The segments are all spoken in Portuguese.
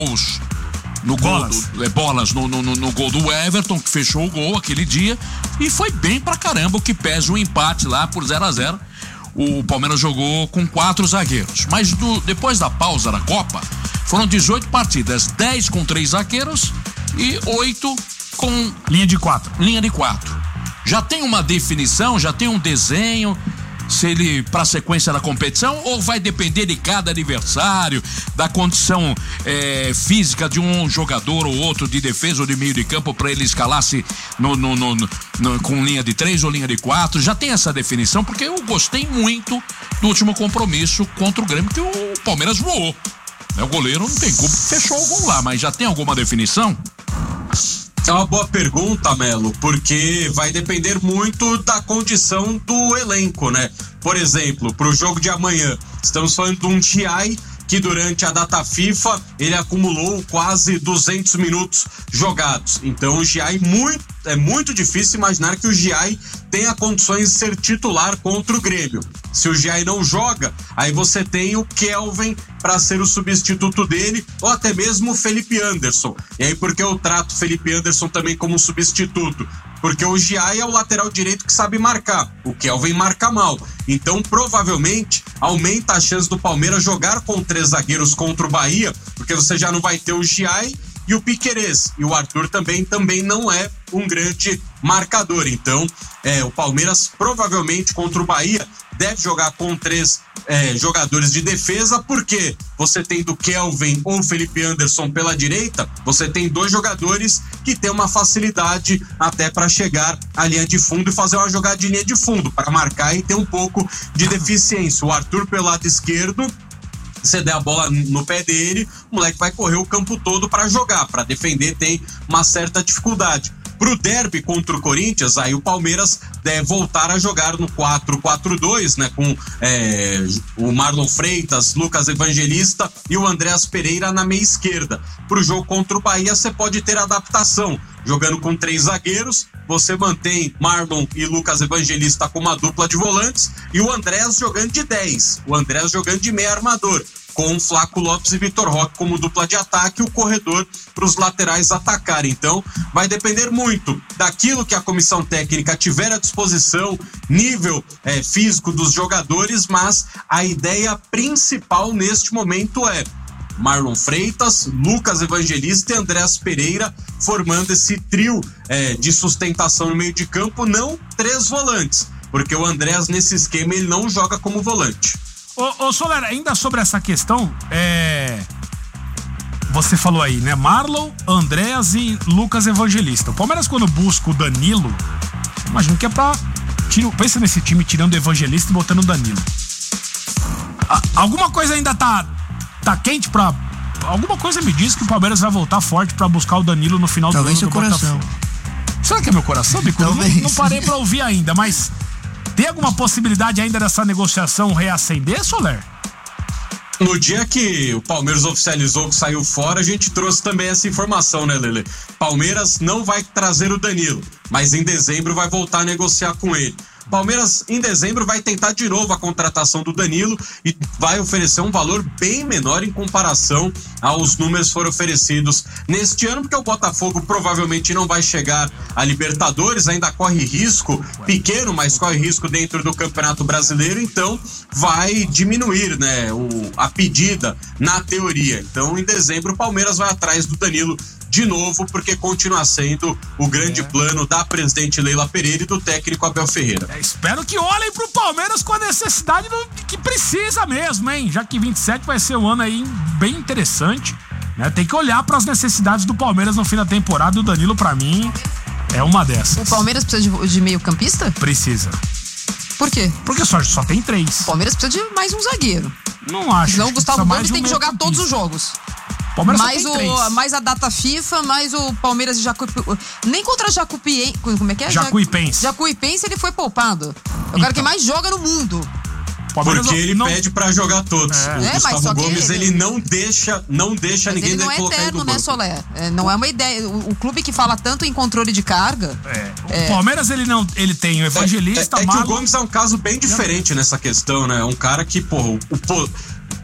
no gol bolas no gol do Everton, que fechou o gol aquele dia, e foi bem pra caramba, o que pesa um empate lá por 0-0. O Palmeiras jogou com 4 zagueiros, mas depois da pausa da Copa foram 18 partidas, 10 com 3 zagueiros e 8 com linha de 4. Já tem uma definição, já tem um desenho, se ele para a sequência da competição, ou vai depender de cada adversário, da condição física de um jogador ou outro de defesa ou de meio de campo, para ele escalar-se com linha de 3 ou linha de 4. Já tem essa definição, porque eu gostei muito do último compromisso contra o Grêmio, que o Palmeiras voou. O goleiro não tem culpa, fechou o gol lá, mas já tem alguma definição? É uma boa pergunta, Melo, porque vai depender muito da condição do elenco, né? Por exemplo, pro jogo de amanhã, estamos falando de um Giai que durante a data FIFA ele acumulou quase 200 minutos jogados. Então o Giai é muito difícil imaginar que o Giai tenha condições de ser titular contra o Grêmio. Se o Giai não joga, aí você tem o Kelvin para ser o substituto dele, ou até mesmo o Felipe Anderson. E aí por que eu trato o Felipe Anderson também como substituto? Porque o Giai é o lateral direito que sabe marcar, o Kelvin marca mal. Então provavelmente aumenta a chance do Palmeiras jogar com 3 zagueiros contra o Bahia, porque você já não vai ter o Giai e o Piquerez, e o Arthur também não é um grande marcador. Então o Palmeiras provavelmente contra o Bahia deve jogar com 3 jogadores de defesa, porque você tem do Kelvin ou Felipe Anderson pela direita, você tem 2 jogadores que tem uma facilidade até para chegar à linha de fundo e fazer uma jogadinha de fundo, para marcar e ter um pouco de deficiência. O Arthur pelo lado esquerdo, você der a bola no pé dele, o moleque vai correr o campo todo para jogar, para defender tem uma certa dificuldade. Pro derby contra o Corinthians, aí o Palmeiras deve voltar a jogar no 4-4-2, né? Com o Marlon Freitas, Lucas Evangelista e o Andreas Pereira na meia esquerda. Pro jogo contra o Bahia, você pode ter adaptação. Jogando com 3 zagueiros, você mantém Marlon e Lucas Evangelista com uma dupla de volantes e o Andreas jogando de 10. O Andreas jogando de meio armador, com Flaco Lopes e Vitor Roque como dupla de ataque e o corredor para os laterais atacarem. Então, vai depender muito daquilo que a comissão técnica tiver à disposição, nível físico dos jogadores, mas a ideia principal neste momento é Marlon Freitas, Lucas Evangelista e Andreas Pereira formando esse trio de sustentação no meio de campo, não 3 volantes, porque o Andreas nesse esquema ele não joga como volante. Ô Soler, ainda sobre essa questão, você falou aí, né? Marlon, Andreas e Lucas Evangelista. O Palmeiras, quando busca o Danilo, imagino que é pra... Pensa nesse time tirando o Evangelista e botando o Danilo. Alguma coisa ainda tá quente pra... Alguma coisa me diz que o Palmeiras vai voltar forte pra buscar o Danilo no final talvez do ano do coração. Botafogo. Será que é meu coração, Bico? Não parei pra ouvir ainda, mas... Tem alguma possibilidade ainda dessa negociação reacender, Soler? No dia que o Palmeiras oficializou que saiu fora, a gente trouxe também essa informação, né, Lele? Palmeiras não vai trazer o Danilo, mas em dezembro vai voltar a negociar com ele. Palmeiras, em dezembro, vai tentar de novo a contratação do Danilo e vai oferecer um valor bem menor em comparação aos números que foram oferecidos neste ano, porque o Botafogo provavelmente não vai chegar a Libertadores, ainda corre risco, pequeno, mas corre risco dentro do Campeonato Brasileiro, então vai diminuir, né, a pedida na teoria. Então, em dezembro, o Palmeiras vai atrás do Danilo de novo, porque continua sendo o grande plano da presidente Leila Pereira e do técnico Abel Ferreira. Espero que olhem pro Palmeiras com a necessidade que precisa mesmo, hein? Já que 27 vai ser um ano aí bem interessante, né? Tem que olhar para as necessidades do Palmeiras no fim da temporada, e o Danilo, pra mim, é uma dessas. O Palmeiras precisa de meio campista? Precisa. Por quê? Porque só tem 3. O Palmeiras precisa de mais um zagueiro. Não acho. Senão o Gustavo Gomes tem que jogar todos os jogos. Mais a data FIFA, mais o Palmeiras de Jacuipense. Nem contra Jacuipense. Como é que é? Jacuipense ele foi poupado. É o cara que mais joga no mundo. Porque ele pede pra jogar todos. O Gustavo Gomes, ele não deixa ninguém colocar ele no banco. Ele não é eterno, né, Solé? Não é uma ideia. O clube que fala tanto em controle de carga... O Palmeiras, ele tem o Evangelista, que o Gomes é um caso bem diferente nessa questão, né? Um cara que,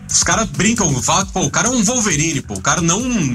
Os caras brincam, falam que, pô, o cara é um Wolverine, pô. O cara não